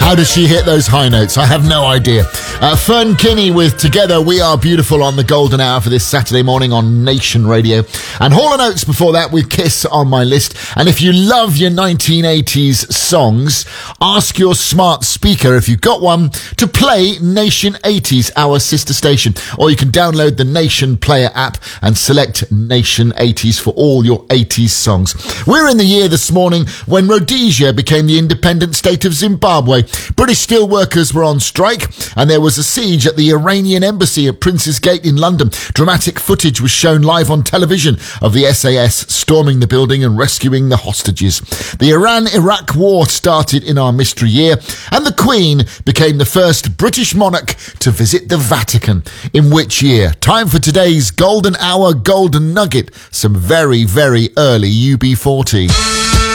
How does she hit those high notes? I have no idea. Fern Kinney with Together We Are Beautiful on the Golden Hour for this Saturday morning on Nation Radio. And Hall & Oates before that with Kiss on my list. And if you love your 1980s songs, ask your smart speaker, if you've got one, to play Nation 80s, our sister station. Or you can download the Nation Player app and select Nation 80s for all your 80s songs. We're in the year this morning when Rhodesia became the independent state of Zimbabwe. British steelworkers were on strike and there was a siege at the Iranian embassy at Prince's Gate in London. Dramatic footage was shown live on television of the SAS storming the building and rescuing the hostages. The Iran-Iraq war started in our mystery year, and the Queen became the first British monarch to visit the Vatican. In which year? Time for today's Golden Hour Golden Nugget. Some very, very early UB40.